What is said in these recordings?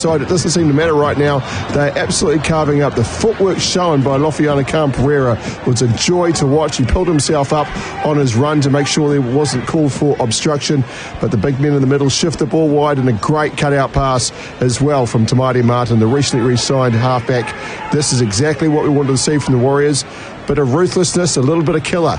It doesn't seem to matter right now. They're absolutely carving up. The footwork shown by Lofiana Khan Pereira was a joy to watch. He pulled himself up on his run to make sure there wasn't called for obstruction, but the big men in the middle shift the ball wide, and a great cutout pass as well from Tamati Martin, the recently re-signed halfback. This is exactly what we wanted to see from the Warriors. Bit of ruthlessness, a little bit of killer.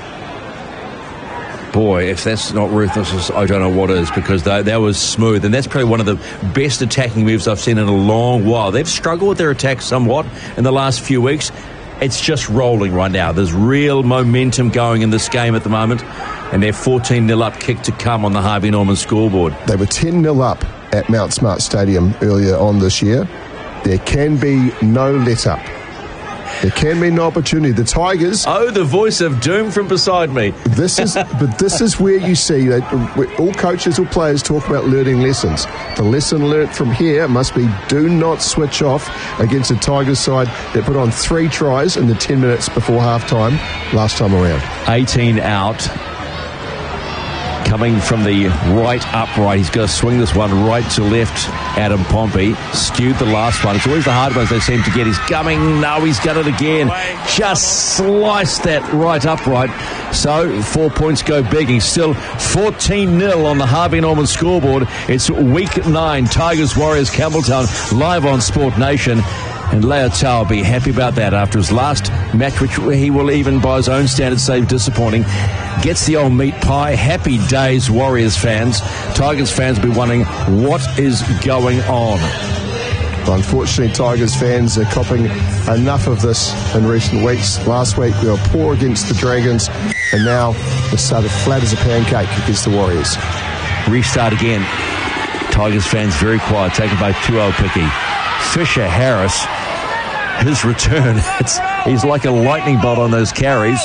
Boy, if that's not ruthless, I don't know what is, because that was smooth, and that's probably one of the best attacking moves I've seen in a long while. They've struggled with their attack somewhat in the last few weeks. It's just rolling right now. There's real momentum going in this game at the moment, and they're 14-0 up, kick to come on the Harvey Norman scoreboard. They were 10-0 up at Mount Smart Stadium earlier on this year. There can be no let-up. There can be no opportunity. The Tigers... Oh, the voice of doom from beside me. This is where you see that all coaches or players talk about learning lessons. The lesson learnt from here must be do not switch off against the Tigers side that put on 3 tries in the 10 minutes before half-time last time around. 18 out. Coming from the right upright. He's going to swing this one right to left. Adam Pompey skewed the last one. It's always the hard ones they seem to get. He's coming. No, he's got it again. Just sliced that right upright. So 4 points go big. He's still 14-0 on the Harvey Norman scoreboard. It's week 9. Tigers Warriors Campbelltown live on Sport Nation. And Leotau will be happy about that after his last match, which he will even by his own standards say disappointing. Gets the old meat pie. Happy days, Warriors fans. Tigers fans will be wondering what is going on. Well, unfortunately, Tigers fans are copping enough of this in recent weeks. Last week we were poor against the Dragons, and now they started flat as a pancake against the Warriors. Restart again. Tigers fans very quiet, taken by Tuaupiki. Fisher Harris, his return, he's like a lightning bolt on those carries.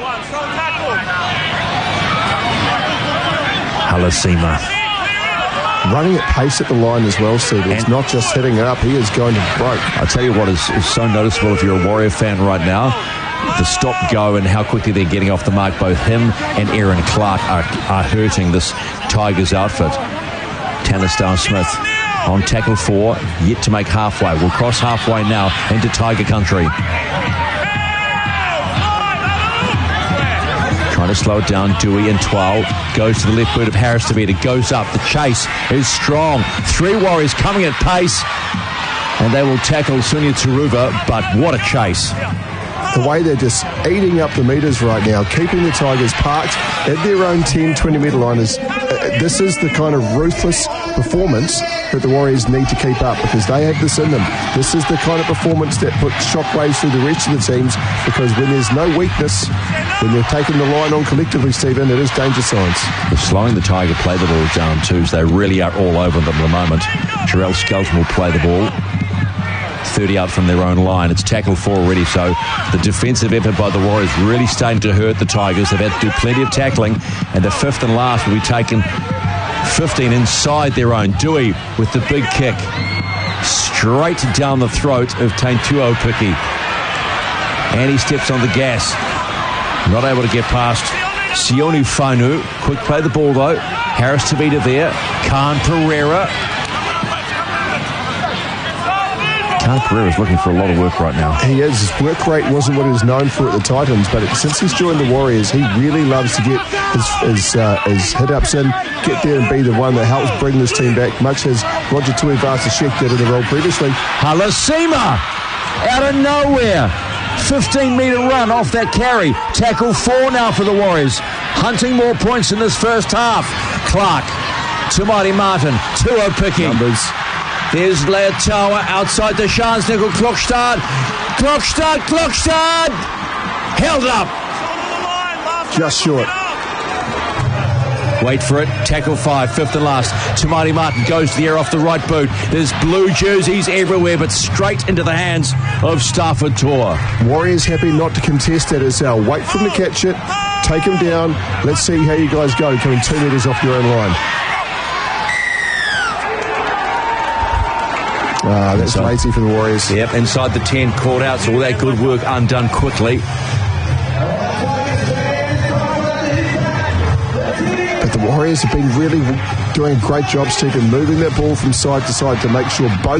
Halasima. Running at pace at the line as well, Steve. It's not just hitting it up, he is going to broke. I'll tell you what is so noticeable if you're a Warrior fan right now. The stop-go and how quickly they're getting off the mark. Both him and Aaron Clark are hurting this Tigers outfit. Tanner Starr-Smith on tackle 4, yet to make halfway. We'll cross halfway now into Tiger country. Trying to slow it down. Dewey and 12 goes to the left boot of Harris Tavita. Goes up. The chase is strong. 3 Warriors coming at pace, and they will tackle Sunia Turuva, but what a chase. The way they're just eating up the metres right now, keeping the Tigers parked at their own 10-20 metre line. This is the kind of ruthless performance that the Warriors need to keep up, because they have this in them. This is the kind of performance that puts shockwaves through the rest of the teams, because when there's no weakness, when they're taking the line on collectively, Stephen, it is danger signs. They're slowing the Tiger play the ball down too, so they really are all over them at the moment. Jarrell Skelton will play the ball. 30 out from their own line. It's tackle 4 already, so the defensive effort by the Warriors really starting to hurt the Tigers. They've had to do plenty of tackling, and the 5th and last will be taken 15 inside their own. Dewey with the big kick straight down the throat of Tuaupiki, and he steps on the gas, not able to get past Sione Fainu. Quick play the ball though. Harris Tavita there. Khan Pereira. Khan Pereira's looking for a lot of work right now. He is. His work rate wasn't what he was known for at the Titans, but since he's joined the Warriors, he really loves to get his hit-ups in, get there and be the one that helps bring this team back, much as Roger Tuivasa-Sheck did in the role previously. Halasima out of nowhere. 15-metre run off that carry. Tackle 4 now for the Warriors. Hunting more points in this first half. Clark, Tamati Martin, Tuaupiki. Numbers. There's Leotawa outside the Scharnsnickel. Klokstad. Held up. Just short. Wait for it. Tackle 5, 5th and last. Tamati Martin goes to the air off the right boot. There's blue jerseys everywhere, but straight into the hands of Stafford Tor. Warriors happy not to contest that as well. Wait for him to catch it. Take him down. Let's see how you guys go, coming 2 metres off your own line. That's lazy for the Warriors. Yep, inside the 10, caught out, so all that good work undone quickly. But the Warriors Warriors have been really doing a great job, Stephen, moving that ball from side to side to make sure both